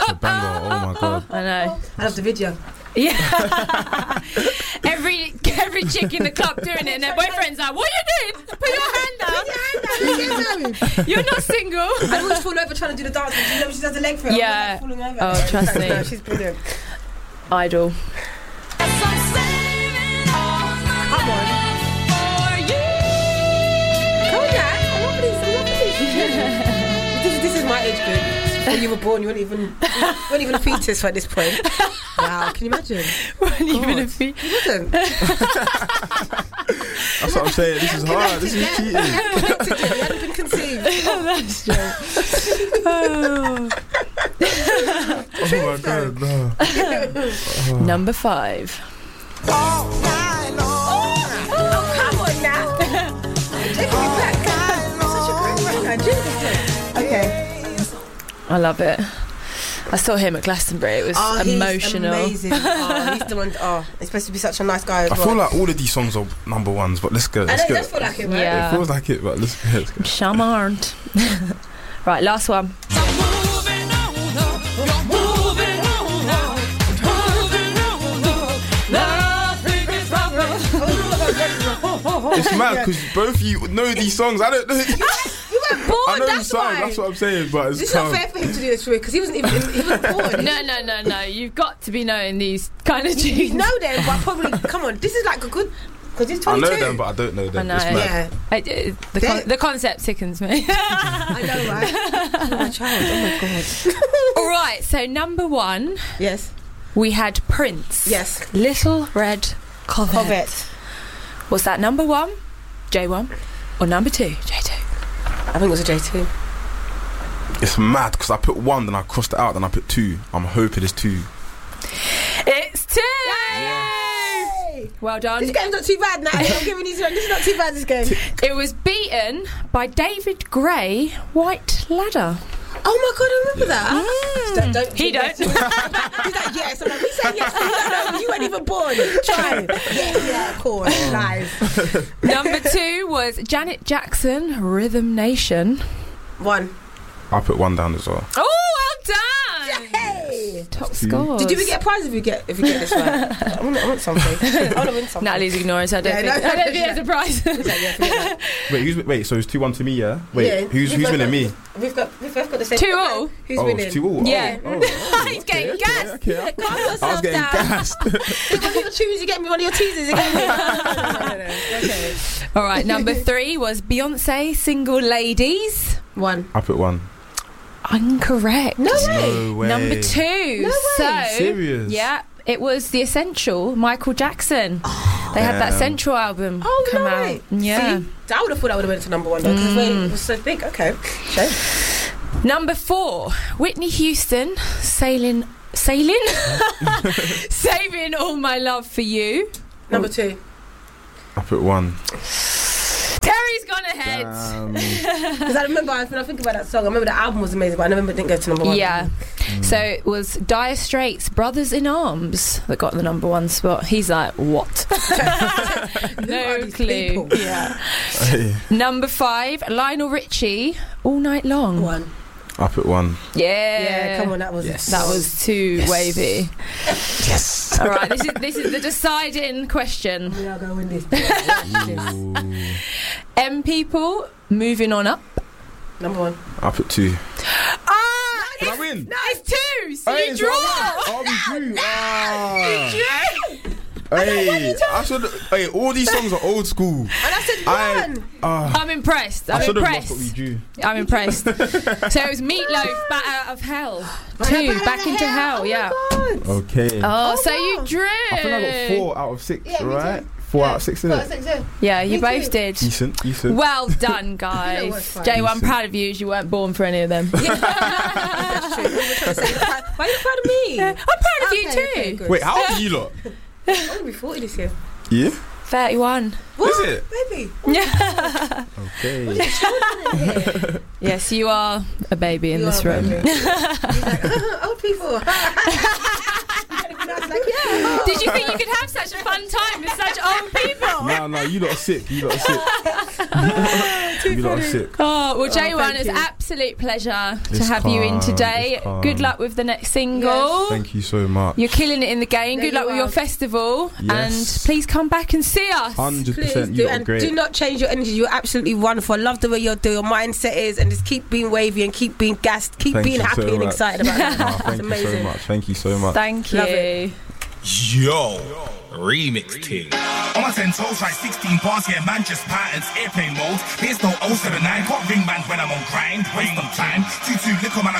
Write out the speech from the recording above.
a banger. Oh my god. I know. I love the video. Yeah. every chick in the club doing it, and their boyfriend's like, "What are you doing? Put your hand down. You're not single." I always fall over trying to do the dance. You know, she does the leg throw. Yeah. I'm like falling over. Oh, trust me. No, she's brilliant. Idol. Come on. Come on, Dad. I love these. This is my age group. When you were born, you weren't even a fetus at this point. Wow, can you imagine? Weren't even a feet. You wasn't. That's what I'm saying. This is hard. This is cheating. You hadn't been conceived. That's true. Oh my god, no. Number 5. Oh, come on now. Take me back. Such a great record. Okay. I love it. I saw him at Glastonbury. It was emotional. He's amazing. He's the one. He's supposed to be such a nice guy as I well. feel like all of these songs are number ones, but let's go. I know, it does feel like it, right? Yeah. It feels like it, but let's go. Charmant. Right, last one. It's mad because both of you know these songs. I don't know. You weren't born. I know that's these songs. why. That's what I'm saying. But it's This is not fair for him to do this for because he wasn't born. No. You've got to be knowing these kind of tunes. You know them, but probably come on. This is like a good because he's 22. I know them, but I don't know them. I know. It's mad. Yeah. The concept sickens me. I know, right? Oh, my child. Oh my god. All right. So number 1, Yes. we had Prince. Yes. Little Red Corvette. Corvette. Was that number 1, J1, or number 2, J2? I think it was a J2. It's mad because I put 1, then I crossed it out, then I put 2. I'm hoping it's 2. It's 2. Yay! Well done. This game's not too bad now. I'm giving these. This is not too bad. This game. It was beaten by David Gray, White Ladder. Oh my god, I remember that. Don't He don't. He's like, yes. I'm like, we said yes. No, you weren't even born. Try. Yeah, of course. Lies. Number 2 was Janet Jackson, Rhythm Nation. 1. I put 1 down as well. Oh, well done. Hey. Top scores. Did you get a prize if you get this right? I want something. I want to win something. Natalie's ignoring us. I don't think there's a prize. Wait, so it's 2-1 to me, yeah? Wait, Yeah, who's winning me? We've both got the same. 2-2. Who's Oh, winning? it's 2-2. Yeah. He's getting gassed. Okay. I was getting gassed. One of your twos, you get me. One of your teasers, you get me. No. Okay. All right, number 3 was Beyonce, Single Ladies. 1. I put 1. Incorrect. No way. No way. Number 2. No way. So, Serious? yeah, it was The Essential, Michael Jackson. They had that Damn. Central album come no out. way. Yeah. See, I would have thought I would have went to number 1 though because it was so big. Okay. Shame. Number 4, Whitney Houston, Saving All My Love for You. Number 2. I put 1. Terry's gone ahead. Because I remember when I think about that song, I remember the album was amazing, but I remember it didn't go to number 1. Yeah. So it was Dire Straits, Brothers in Arms that got the number 1 spot. He's like, what? No clue. People? Yeah. Number 5, Lionel Richie, All Night Long. 1. I put 1. Yeah. Come on, that was That was too wavy. Yes. All right, this is the deciding question. We are going to win this. M People, Moving On Up. Number 1. I put 2. Did I win? No, it's 2. So Hey, you it's draw. Oh, we drew. You drew. Hey, I should. Hey, all these songs are old school. And I said 1. I'm impressed. I I'm should have lost, impressed. but we drew. I'm impressed. So it was Meatloaf, Bat Out of Hell. 2, Back into Hell. Yeah. Okay. Oh, so wow. you drew. I think I got 4 out of 6, Yeah, me right? too. 4 out of 6, innit? Yeah, you Me both too. did. Decent. Well done, You know guys. what's fine. Jay, I'm proud of you as you weren't born for any of them. That's true. We were trying to say, why are you proud of me? I'm proud of you Okay, too. okay, good. Wait, how old are you lot? I'm going to be 40 this year. Yeah? 31. What? Is it? Baby. Yeah. Okay. Yes, you are a baby in You this are a room. baby. He's like, old people. Like, yeah. Did you think you could have such a fun time with such old people? No, you lot are sick. You lot are sick. You lot are sick. Oh, well, J1, thank it's you. absolute pleasure to It's have you in calm, today. it's calm. Good luck with the next single. Thank you so much. You're killing it in the game. There Good luck you with your are. festival. Yes. And please come back and see us. 100%. Please You do, are and great. do not change your energy. You're absolutely wonderful. I love the way your mindset is, and just keep being wavy and keep being gassed, keep Thank being you happy so and much. excited about that. Nah, It's thank you so amazing. much. Thank you so much. Thank Love you. it. Yo, remix team. On my 10 toes, like 16 bars, yeah, man, just patterns, airplane mode. Here's no 079, got ring man when I'm on grind, waste of time. 2-2 liquor man, I